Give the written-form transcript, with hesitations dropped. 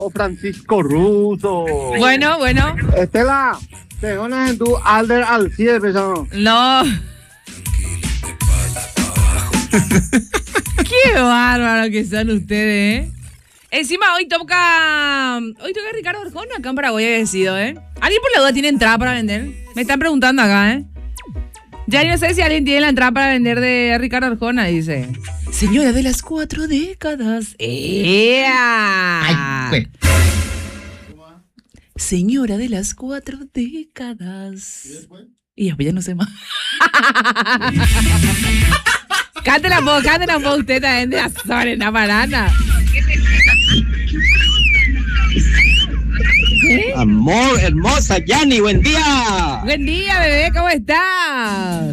o Francisco Russo. Bueno. Estela, te pones en tu Alder al 100, pesado. No. Qué bárbaro que son ustedes, ¿eh? Encima hoy toca Ricardo Arjona acá en Paraguay, he decidido, ¿eh? ¿Alguien por la duda tiene entrada para vender? Me están preguntando acá, ¿eh? Ya no sé si alguien tiene la entrada para vender de Ricardo Arjona, dice. Señora de las 4 décadas. ¡Ea! Ay, Señora de las 4 décadas. ¿Y después? Y después ya no sé más. Cántela un poco usted también de Azores, la banana. Amor, hermosa, Yani, buen día. Buen día, bebé, ¿cómo estás?